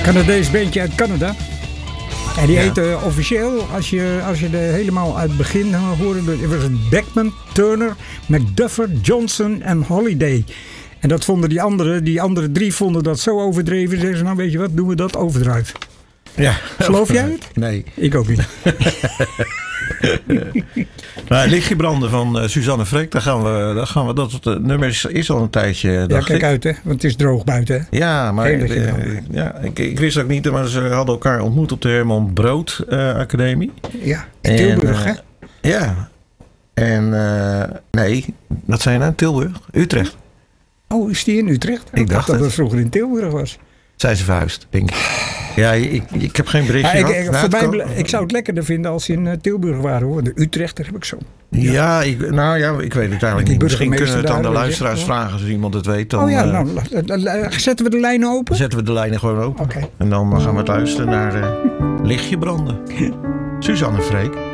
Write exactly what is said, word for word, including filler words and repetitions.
Canadees bandje uit Canada. En die Ja. heette uh, officieel, als je, als je de helemaal uit het begin hoorde, het was het Beckman, Turner, McDuffer, Johnson en Holiday. En dat vonden die anderen, die andere drie vonden dat zo overdreven. Zeggen ze, nou weet je wat, doen we dat overdrive. Ja. Geloof jij het? Nee. Ik ook niet. Nou, Lichtje branden van uh, Suzanne Freek, daar gaan we, daar gaan we, dat het, uh, nummer is, is al een tijdje. Ja, dacht kijk ik. uit hè, want het is droog buiten hè. Ja, maar Geen Lichtje uh, branden. ja, ik, ik wist ook niet, maar ze hadden elkaar ontmoet op de Herman Brood uh, Academie. Ja, in Tilburg En, hè. uh, Ja. En uh, nee, wat zei je nou? Tilburg? Utrecht. Oh, is die in Utrecht? Ik dacht dat het. het vroeger in Tilburg was. Zijn ze verhuisd, denk ik. Ja, ik, ik heb geen berichtje Ja, ik, gehad. ik, Nou, voor het mij, kan- ble- ik zou het lekkerder vinden als ze in uh, Tilburg waren hoor. De Utrecht, daar heb ik zo. Ja, ik, nou ja, ik weet het eigenlijk Die niet. Misschien kunnen we het aan de burgemeester daar, luisteraars weet je. vragen als iemand het weet. Dan Oh ja, uh, nou, la- la- la- zetten we de lijnen open? dan zetten we de lijnen gewoon open. Oké. En dan gaan we luisteren naar uh, Lichtje branden. Suzanne Freek.